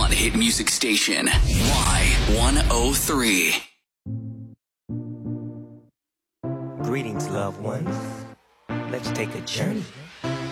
#1 hit music station, Y103. Greetings, loved ones. Let's take a journey